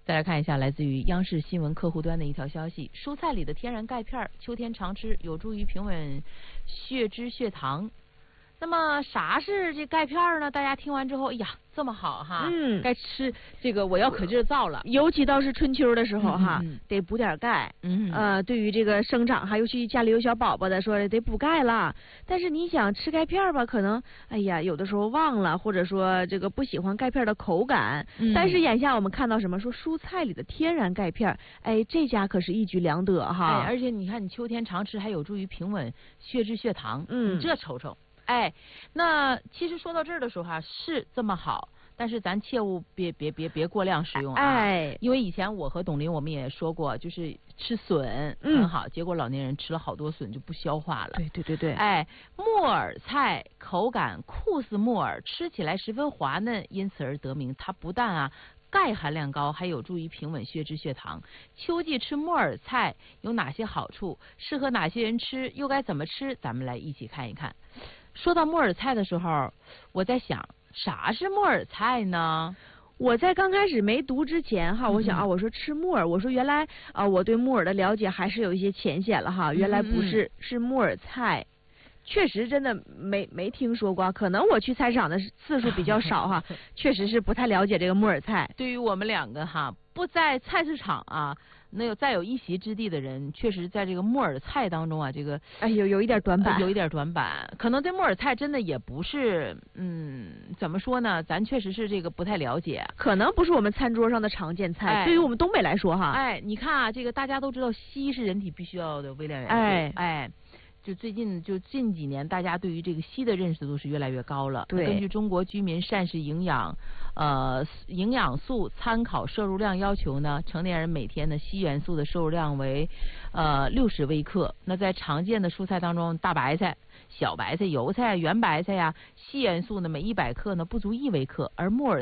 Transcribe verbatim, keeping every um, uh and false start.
再来看一下来自于央视新闻客户端的一条消息：蔬菜里的天然钙片，秋天常吃有助于平稳血脂血糖。那么啥是这钙片呢？大家听完之后，哎呀，这么好哈， 嗯， 该吃这个我要可劲儿造了。 尤其到是春秋的时候哈， 嗯嗯、 得补点钙。 嗯， 呃，对于这个生长哈，尤其家里有小宝宝的，说得补钙了。但是你想吃钙片吧，可能哎呀，有的时候忘了，或者说这个不喜欢钙片的口感。嗯、但是眼下我们看到什么？说蔬菜里的天然钙片，哎，这家可是一举两得哈。 哎，而且你看，你秋天常吃，还有助于平稳血脂血糖。 嗯， 你这瞅瞅。哎，那其实说到这儿的时候哈、啊，是这么好，但是咱切勿别别别别过量食用啊。 哎， 因为以前我和董林我们也说过，就是吃笋很好，嗯、结果老年人吃了好多笋就不消化了。 对对对对。 哎，木耳菜口感酷似木耳，吃起来十分滑嫩，因此而得名。它不但啊钙含量高，还有助于平稳血脂血糖。秋季吃木耳菜有哪些好处？适合哪些人吃？又该怎么吃？咱们来一起看一看。说到木耳菜的时候，我在想，啥是木耳菜呢？ 我在刚开始没读之前哈，我想啊，我说吃木耳，我说原来啊，我对木耳的了解还是有一些浅显了哈，原来不是，嗯、是木耳菜。确实真的没没听说过，可能我去菜市场的次数比较少哈，确实是不太了解这个木耳菜。 对于我们两个哈，不在菜市场啊，那有再有一席之地的人，确实在这个木耳菜当中啊，这个哎有有一点短板， 有一点短板。可能对木耳菜真的也不是，嗯，怎么说呢？咱确实是这个不太了解， 可能不是我们餐桌上的常见菜。哎、对于我们东北来说哈， 哎，你看啊，这个大家都知道，硒是人体必须要的微量元素， 哎哎。就最近就近几年，大家对于这个硒的认识度是越来越高了。 对， 根据中国居民膳食营养呃营养素参考摄入量要求呢，成年人每天的硒元素的摄入量为呃六十微克。那在常见的蔬菜当中，大白菜、小白菜、油菜、圆白菜呀，硒元素呢每一百克呢不足一微克，而木耳